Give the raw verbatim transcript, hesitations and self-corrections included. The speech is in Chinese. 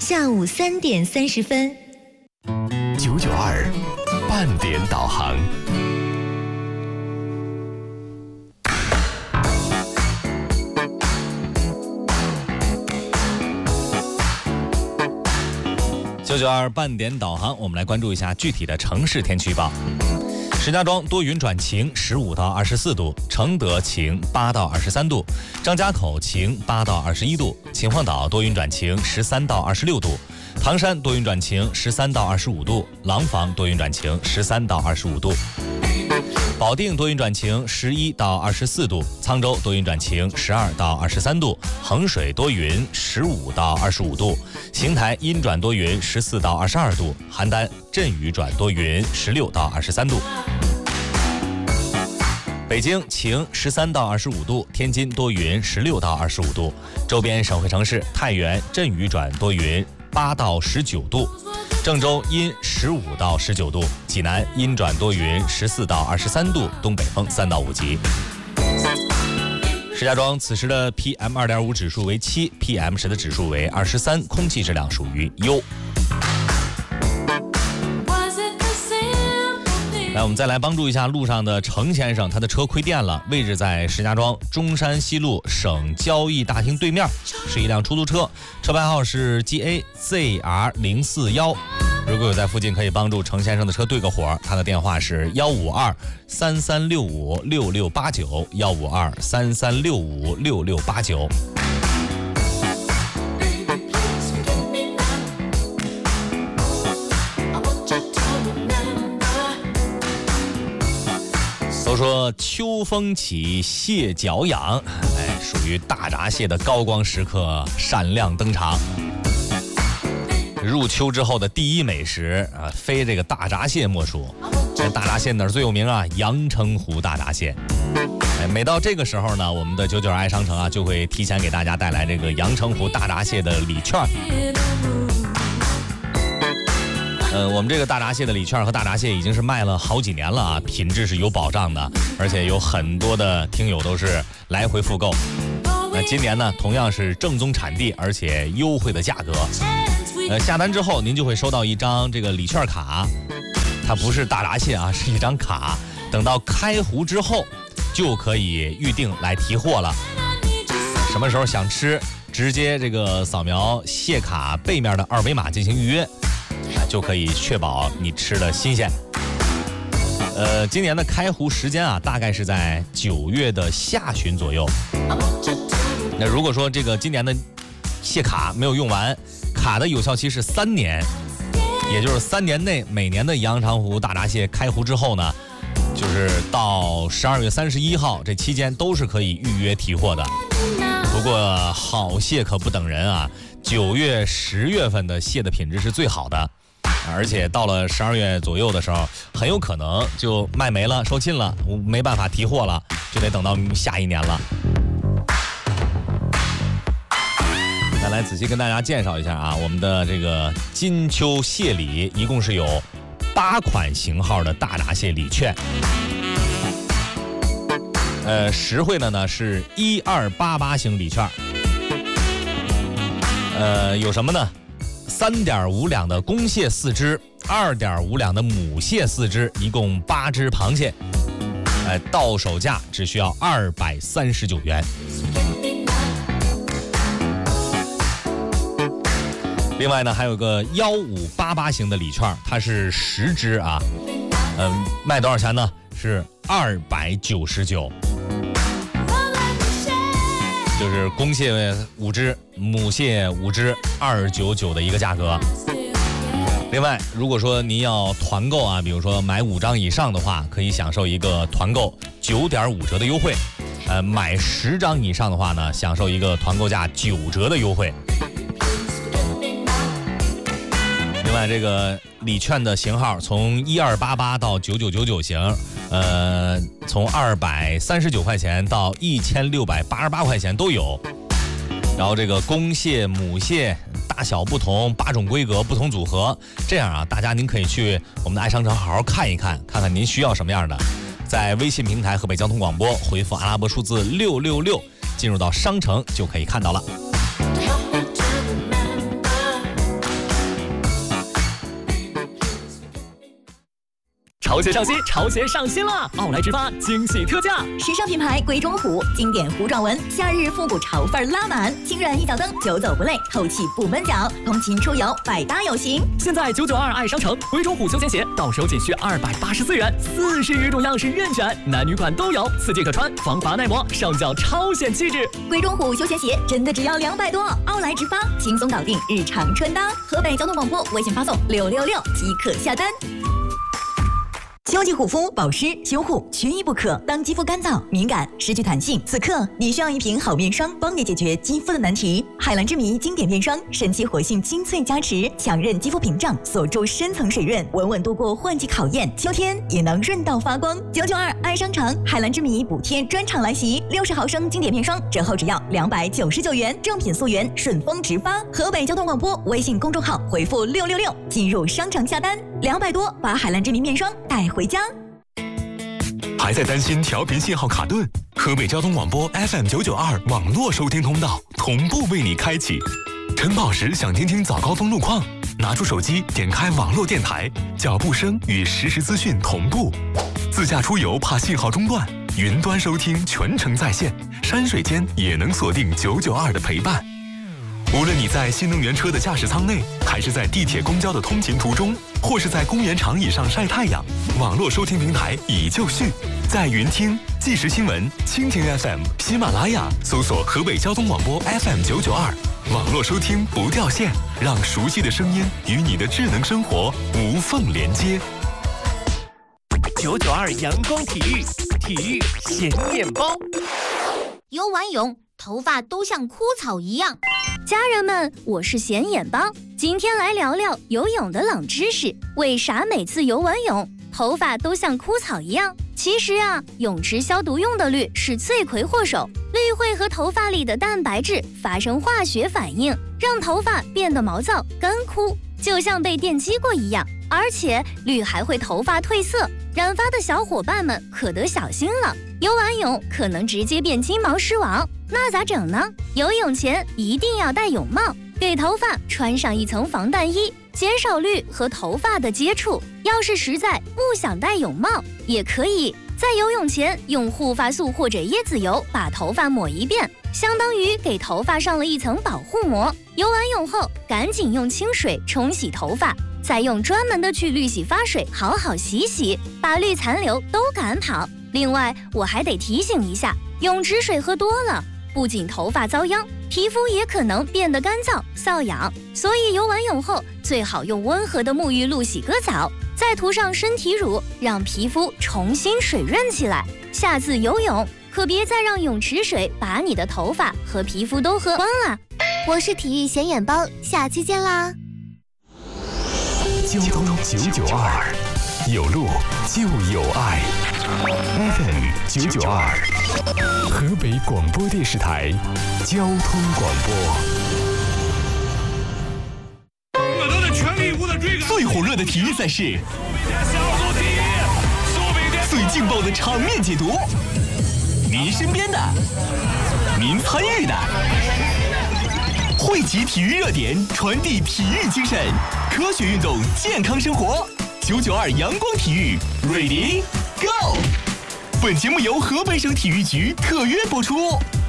下午三点三十分。 九九二半点导航。 九九二半点导航，我们来关注一下具体的城市天气预报。石家庄多云转晴，十五到二十四度；承德晴，八到二十三度；张家口晴，八到二十一度；秦皇岛多云转晴，十三到二十六度；唐山多云转晴，十三到二十五度；廊坊多云转晴，十三到二十五度；保定多云转晴，十一到二十四度；沧州多云转晴，十二到二十三度；衡水多云，十五到二十五度；邢台阴转多云，十四到二十二度；邯郸阵雨转多云，十六到二十三度。北京晴，十三到二十五度；天津多云，十六到二十五度；周边省会城市太原阵雨转多云，八到十九度；郑州阴，十五到十九度；济南阴转多云，十四到二十三度，东北风三到五级。石家庄此时的 P M 二点五 指数为七 ，P M 十的指数为二十三，空气质量属于优。来，我们再来帮助一下路上的程先生，他的车亏电了，位置在石家庄中山西路省交易大厅对面，是一辆出租车，车牌号是 G A Z R 零四一。如果有在附近可以帮助程先生的车对个火，他的电话是幺五二三三六五六六八九幺五二三三六五六六八九。都说秋风起，蟹脚痒，哎，属于大闸蟹的高光时刻闪亮登场。入秋之后的第一美食啊，非这个大闸蟹莫属。这大闸蟹哪儿最有名啊？阳澄湖大闸蟹。哎，每到这个时候呢，我们的九九二爱商城啊，就会提前给大家带来这个阳澄湖大闸蟹的礼券。呃，我们这个大闸蟹的礼券和大闸蟹已经是卖了好几年了啊，品质是有保障的，而且有很多的听友都是来回复购。那今年呢，同样是正宗产地，而且优惠的价格。呃，下单之后您就会收到一张这个礼券卡，它不是大闸蟹啊，是一张卡。等到开湖之后，就可以预定来提货了。什么时候想吃，直接这个扫描蟹卡背面的二维码进行预约。就可以确保你吃的新鲜。呃，今年的开湖时间啊，大概是在九月的下旬左右。那如果说这个今年的蟹卡没有用完，卡的有效期是三年，也就是三年内每年的阳澄湖大闸蟹开湖之后呢，就是到十二月三十一号这期间都是可以预约提货的。不过好蟹可不等人啊，九月十月份的蟹的品质是最好的。而且到了十二月左右的时候，很有可能就卖没了、售罄了，没办法提货了，就得等到下一年了。再来仔细跟大家介绍一下啊，我们的这个金秋蟹礼一共是有八款型号的大闸蟹礼券。呃，实惠的呢是一二八八型礼券。呃，有什么呢？三点五两的公蟹四只，二点五两的母蟹四只，一共八只螃蟹。呃，到手价只需要二百三十九元。另外呢，还有个幺五八八型的礼券，它是十只啊，嗯、呃，卖多少钱呢？是二百九十九。就是公蟹五只，母蟹五只，二九九的一个价格。另外，如果说您要团购啊，比如说买五张以上的话，可以享受一个团购九点五折的优惠。呃，买十张以上的话呢，享受一个团购价九折的优惠。另外，这个礼券的型号从一二八八到九九九九型，呃，从二百三十九块钱到一千六百八十八块钱都有。然后这个公蟹、母蟹大小不同，八种规格，不同组合。这样啊，大家您可以去我们的爱商城好好看一看，看看您需要什么样的。在微信平台河北交通广播回复阿拉伯数字六六六，进入到商城就可以看到了。 潮鞋上新，潮鞋上新了！奥莱直发惊喜特价， 时尚品牌龟中虎经典糊状纹，夏日复古潮范拉满，轻软一脚蹬，久走不累，透气不闷脚，通勤出游百搭有型。 现在九九二爱商城龟中虎休闲鞋到手仅需二百八十四元，四十余种样式任选，男女款都有，四季可穿，防滑耐磨，上脚超显气质。 龟中虎休闲鞋真的只要两百多，奥莱直发轻松搞定日常穿搭。河北交通广播微信发送六六六即可下单。秋季护肤保湿修护缺一不可。当肌肤干燥、敏感、失去弹性，此刻你需要一瓶好面霜，帮你解决肌肤的难题。海蓝之谜经典面霜，神奇活性精粹加持，强韧肌肤屏障，锁住深层水润，稳稳度过换季考验。秋天也能润到发光。九九二爱商城海蓝之谜补贴专场来袭，六十毫升经典面霜折后只要两百九十九元，正品溯源，顺丰直发。河北交通广播微信公众号回复六六六进入商城下单，两百多把海蓝之谜面霜带回家。 还在担心调频信号卡顿？河北交通广播 F M 九九二网络收听通道同步为你开启。晨跑时想听听早高峰路况，拿出手机点开网络电台，脚步声与实时资讯同步。自驾出游怕信号中断，云端收听全程在线，山水间也能锁定九九二的陪伴。无论你在新能源车的驾驶舱内，还是在地铁公交的通勤途中，或是在公园长椅上晒太阳，网络收听平台已就绪。在云听、即时新闻、蜻蜓 F M、喜马拉雅搜索河北交通广播 F M 九九二，网络收听不掉线，让熟悉的声音与你的智能生活无缝连接。 九九二阳光体育，体育显眼包。 游完泳，头发都像枯草一样。家人们，我是显眼帮，今天来聊聊游泳的冷知识。为啥每次游完泳，头发都像枯草一样？其实啊，泳池消毒用的氯是罪魁祸首，氯会和头发里的蛋白质发生化学反应，让头发变得毛躁干枯，就像被电击过一样。而且氯还会头发褪色，染发的小伙伴们可得小心了，游完泳可能直接变金毛狮王。那咋整呢？游泳前一定要戴泳帽，给头发穿上一层防弹衣，减少氯和头发的接触。要是实在不想戴泳帽，也可以在游泳前用护发素或者椰子油把头发抹一遍，相当于给头发上了一层保护膜。游完泳后，赶紧用清水冲洗头发，再用专门的去氯洗发水好好洗洗，把氯残留都赶跑。另外，我还得提醒一下，泳池水喝多了，不仅头发遭殃，皮肤也可能变得干燥瘙痒，所以游完泳后最好用温和的沐浴露洗个澡，再涂上身体乳，让皮肤重新水润起来。下次游泳可别再让泳池水把你的头发和皮肤都喝光了。 我是体育显眼帮，下期见啦！ 交通九九二，有路就有爱。F M 九九二，河北广播电视台交通广播。 我都在全力以赴的追赶。 最火热的体育赛事，最劲爆的场面解读，您身边的，您参与的，汇集体育热点，传递体育精神，科学运动，健康生活。九九二阳光体育 ，Ready Go！ 本节目由河北省体育局特约播出。